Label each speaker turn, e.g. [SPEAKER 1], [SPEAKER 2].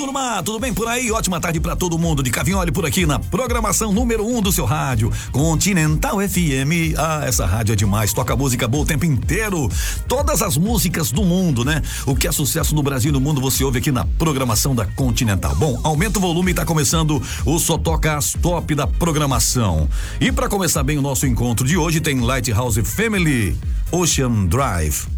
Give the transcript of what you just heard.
[SPEAKER 1] turma, tudo bem por aí? Ótima tarde pra todo mundo de Cavinholi por aqui na programação número 1 do seu rádio, Continental FM. Essa rádio é demais, toca música boa o tempo inteiro, todas as músicas do mundo, né? O que é sucesso no Brasil e no mundo você ouve aqui na programação da Continental. Bom, aumenta o volume e tá começando o Só Toca as Top da programação. E pra começar bem o nosso encontro de hoje tem Lighthouse Family, Ocean Drive.